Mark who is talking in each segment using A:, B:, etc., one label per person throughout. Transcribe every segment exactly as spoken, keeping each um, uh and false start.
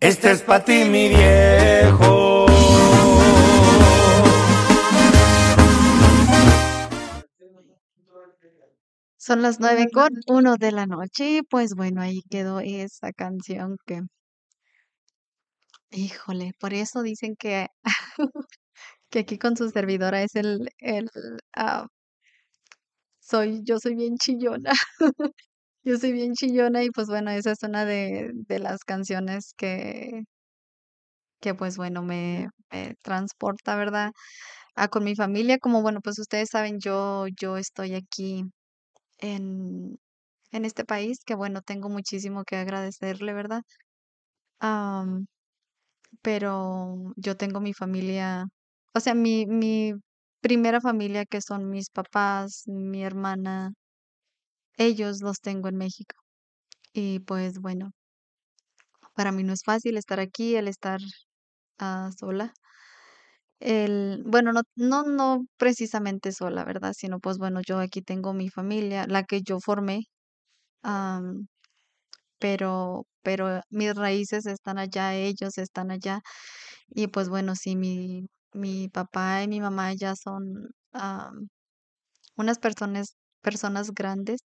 A: Este es pa' ti, mi viejo.
B: Son las nueve con uno de la noche y pues bueno, ahí quedó esa canción que, híjole, por eso dicen que, que aquí con su servidora es el, el, ah, soy, yo soy bien chillona, yo soy bien chillona y pues bueno, esa es una de, de las canciones que, que pues bueno, me, me transporta, ¿verdad? A con mi familia, como bueno, pues ustedes saben, yo, yo estoy aquí en, en este país, que bueno, tengo muchísimo que agradecerle, ¿verdad? Am, pero yo tengo mi familia, o sea, mi, mi primera familia que son mis papás, mi hermana, ellos los tengo en México. Y pues bueno, para mí no es fácil estar aquí, el estar ah, sola. El, bueno, no, no, no precisamente sola, ¿verdad? Sino pues bueno, yo aquí tengo mi familia, la que yo formé, am, pero, pero mis raíces están allá, ellos están allá. Y pues bueno, sí, mi, mi papá y mi mamá ya son am, unas personas, personas grandes.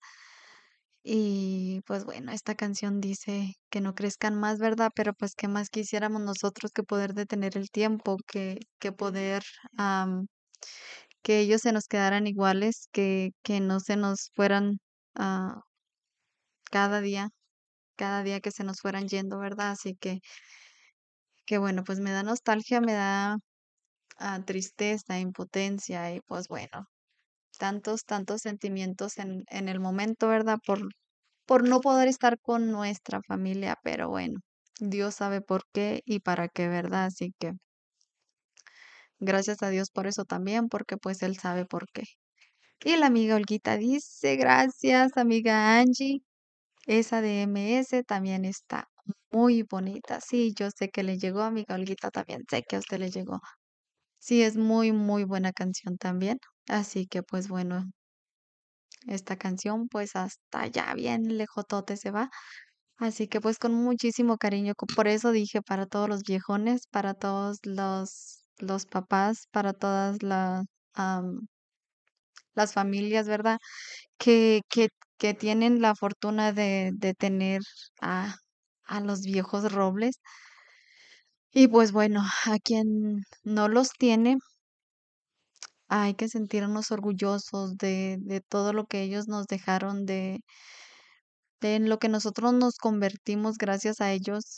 B: Y pues bueno, esta canción dice que no crezcan más, ¿verdad? Pero pues qué más quisiéramos nosotros que poder detener el tiempo, que, que poder am, que ellos se nos quedaran iguales, que, que no se nos fueran ah, cada día, cada día que se nos fueran yendo, ¿verdad? Así que, que bueno, pues me da nostalgia, me da ah, tristeza, impotencia y pues bueno, tantos, tantos sentimientos en, en el momento, ¿verdad? Por, por no poder estar con nuestra familia, pero bueno, Dios sabe por qué y para qué, ¿verdad? Así que gracias a Dios por eso también, porque pues Él sabe por qué. Y la amiga Olguita dice, gracias, amiga Angie. Esa de M S también está muy bonita. Sí, yo sé que le llegó, amiga Olguita, también sé que a usted le llegó. Sí, es muy, muy buena canción también. Así que pues bueno, esta canción pues hasta allá bien lejotote se va. Así que pues con muchísimo cariño, co- por eso dije para todos los viejones, para todos los, los papás, para todas las, am, las familias, ¿verdad? Que, que, que tienen la fortuna de, de tener a, a los viejos robles. Y pues bueno, a quien no los tiene, hay que sentirnos orgullosos de, de todo lo que ellos nos dejaron, de, de en lo que nosotros nos convertimos gracias a ellos.